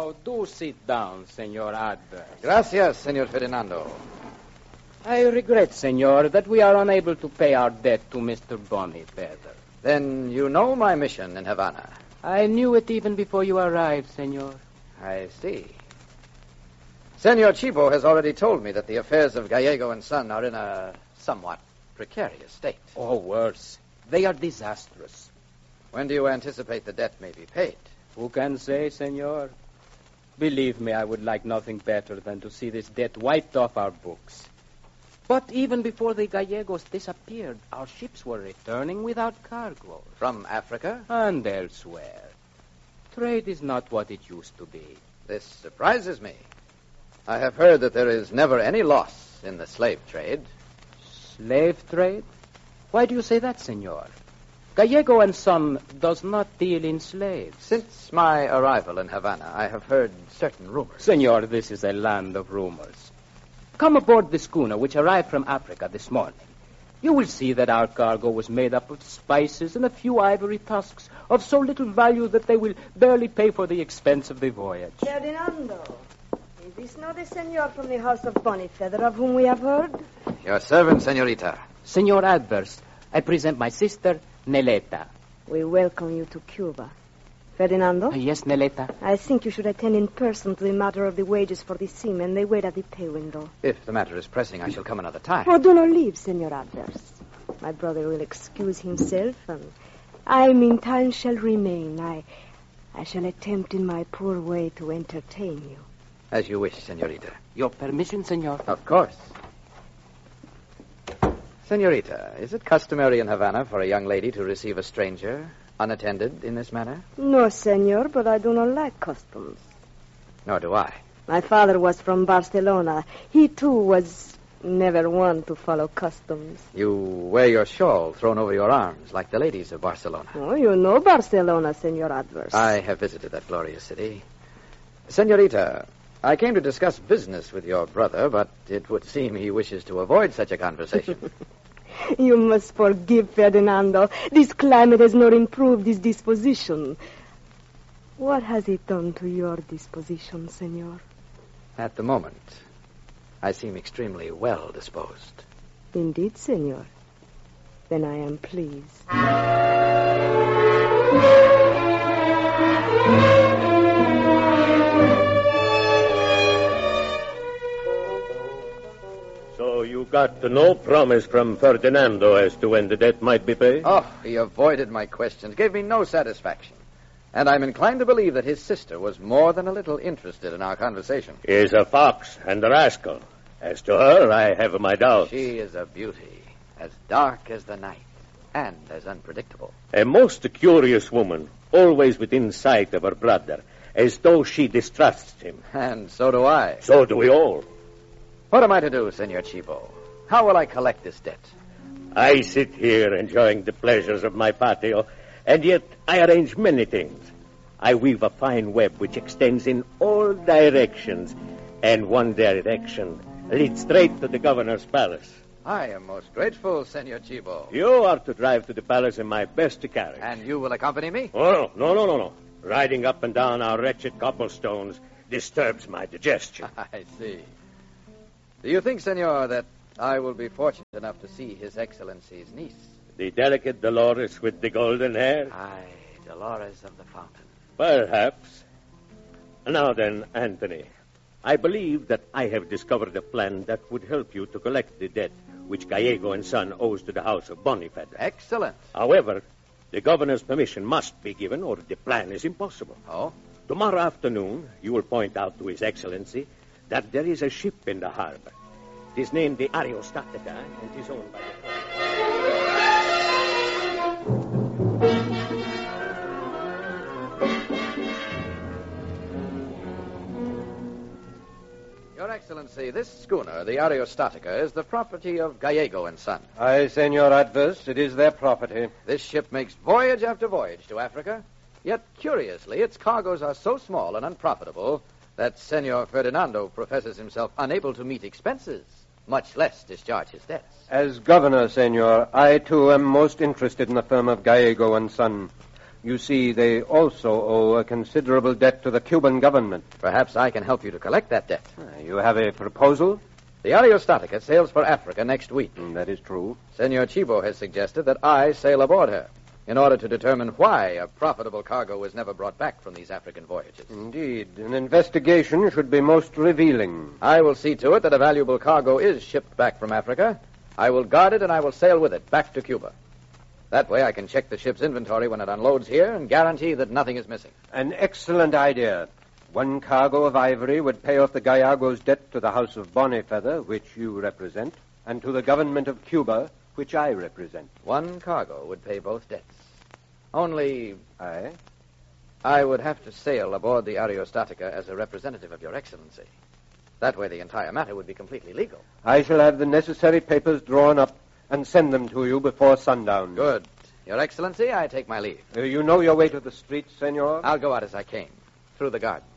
Oh, do sit down, Senor Adver. Gracias, Senor Ferdinando. I regret, Senor, that we are unable to pay our debt to Mr. Bonifeder. Then you know my mission in Havana. I knew it even before you arrived, Senor. I see. Senor Chibo has already told me that the affairs of Gallego and Son are in a somewhat precarious state. Or worse, they are disastrous. When do you anticipate the debt may be paid? Who can say, Senor? Believe me, I would like nothing better than to see this debt wiped off our books. But even before the Gallegos disappeared, our ships were returning without cargo. From Africa? And elsewhere. Trade is not what it used to be. This surprises me. I have heard that there is never any loss in the slave trade. Slave trade? Why do you say that, Senor? Gallego and Son does not deal in slaves. Since my arrival in Havana, I have heard certain rumors. Senor, this is a land of rumors. Come aboard the schooner which arrived from Africa this morning. You will see that our cargo was made up of spices and a few ivory tusks of so little value that they will barely pay for the expense of the voyage. Ferdinando, is this not the senor from the house of Bonifeder of whom we have heard? Your servant, senorita. Senor Adverse, I present my sister, Neleta. We welcome you to Cuba. Ferdinando? Yes, Neleta? I think you should attend in person to the matter of the wages for the seamen. They wait at the pay window. If the matter is pressing, I shall come another time. Oh, do not leave, Senor Adverse. My brother will excuse himself, and I, meantime, shall remain. I shall attempt in my poor way to entertain you. As you wish, senorita. Your permission, senor? Of course. Senorita, is it customary in Havana for a young lady to receive a stranger unattended in this manner? No, senor, but I do not like customs. Nor do I. My father was from Barcelona. He, too, was never one to follow customs. You wear your shawl thrown over your arms like the ladies of Barcelona. Oh, you know Barcelona, Senor Adverse. I have visited that glorious city. Senorita, I came to discuss business with your brother, but it would seem he wishes to avoid such a conversation. You must forgive Ferdinando. This climate has not improved his disposition. What has it done to your disposition, senor? At the moment, I seem extremely well disposed. Indeed, senor. Then I am pleased. So you got no promise from Ferdinando as to when the debt might be paid? Oh, he avoided my questions, gave me no satisfaction. And I'm inclined to believe that his sister was more than a little interested in our conversation. He's a fox and a rascal. As to her, I have my doubts. She is a beauty, as dark as the night, and as unpredictable. A most curious woman, always within sight of her brother, as though she distrusts him. And so do I. So do we all. What am I to do, Senor Chibo? How will I collect this debt? I sit here enjoying the pleasures of my patio, and yet I arrange many things. I weave a fine web which extends in all directions, and one direction leads straight to the governor's palace. I am most grateful, Senor Chibo. You are to drive to the palace in my best carriage. And you will accompany me? Oh, no. Riding up and down our wretched cobblestones disturbs my digestion. I see. Do you think, Senor, that I will be fortunate enough to see His Excellency's niece? The delicate Dolores with the golden hair? Aye, Dolores of the Fountain. Perhaps. Now then, Anthony, I believe that I have discovered a plan that would help you to collect the debt which Gallego and Son owes to the house of Bonifeder. Excellent. However, the governor's permission must be given or the plan is impossible. Oh? Tomorrow afternoon, you will point out to His Excellency that there is a ship in the harbor. It is named the Ariostatica and is owned by Your Excellency, this schooner, the Ariostatica, is the property of Gallego and Son. Aye, Senor Adverse, it is their property. This ship makes voyage after voyage to Africa, yet, curiously, its cargoes are so small and unprofitable that Senor Ferdinando professes himself unable to meet expenses, much less discharge his debts. As governor, Senor, I, too, am most interested in the firm of Gallego and Son. You see, they also owe a considerable debt to the Cuban government. Perhaps I can help you to collect that debt. You have a proposal? The Ariostatica sails for Africa next week. That is true. Senor Chivo has suggested that I sail aboard her in order to determine why a profitable cargo was never brought back from these African voyages. Indeed. An investigation should be most revealing. I will see to it that a valuable cargo is shipped back from Africa. I will guard it and I will sail with it back to Cuba. That way I can check the ship's inventory when it unloads here and guarantee that nothing is missing. An excellent idea. 1 cargo of ivory would pay off the Gallegos' debt to the House of Bonnyfeather, which you represent, and to the government of Cuba, which I represent. 1 cargo would pay both debts. Only Aye? I would have to sail aboard the Ariostatica as a representative of Your Excellency. That way the entire matter would be completely legal. I shall have the necessary papers drawn up and send them to you before sundown. Good. Your Excellency, I take my leave. You know your way to the street, senor? I'll go out as I came, through the garden.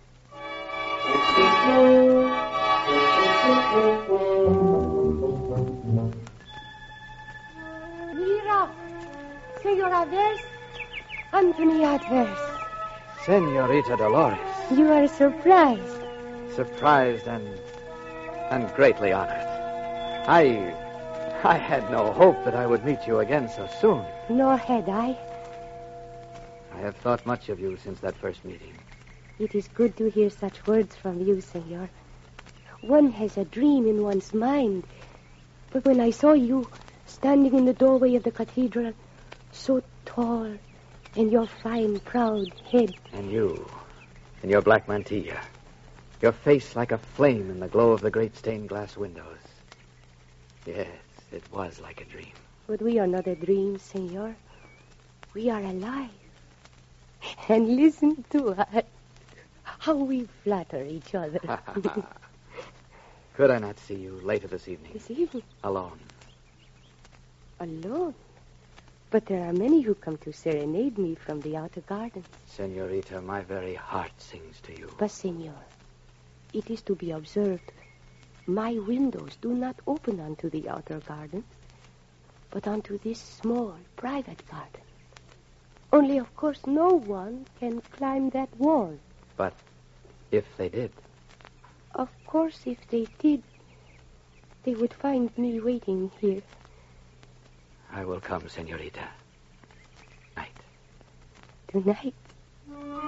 Mira, Senor Adverse, Anthony Adverse. Senorita Dolores. You are surprised. Surprised and greatly honored. I had no hope that I would meet you again so soon. Nor had I. I have thought much of you since that first meeting. It is good to hear such words from you, Senor. One has a dream in one's mind. But when I saw you standing in the doorway of the cathedral, so tall, and your fine, proud head. And you, in your black mantilla, your face like a flame in the glow of the great stained glass windows. Yes, it was like a dream. But we are not a dream, Senor. We are alive. And listen to us. How we flatter each other. Could I not see you later this evening? This evening? Alone. Alone? But there are many who come to serenade me from the outer gardens. Senorita, my very heart sings to you. But, Senor, it is to be observed, my windows do not open onto the outer gardens, but onto this small, private garden. Only, of course, no one can climb that wall. But if they did? Of course, if they did, they would find me waiting here. I will come, Senorita. Night. Tonight.